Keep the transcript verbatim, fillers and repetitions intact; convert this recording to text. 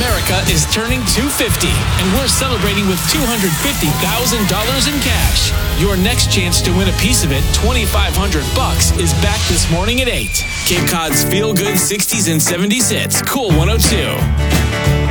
America is turning two hundred fifty, and we're celebrating with two hundred fifty thousand dollars in cash. Your next chance to win a piece of it, twenty-five hundred bucks, is back this morning at eight. Cape Cod's feel-good sixties and seventies hits, Cool one oh two.